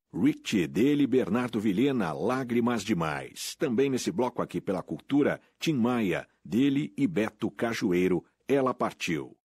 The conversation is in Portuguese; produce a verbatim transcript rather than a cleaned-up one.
Rich, dele, Bernardo Vilhena, Lágrimas Demais. Também nesse bloco aqui pela Cultura, Tim Maia, dele e Beto Cajueiro, Ela Partiu.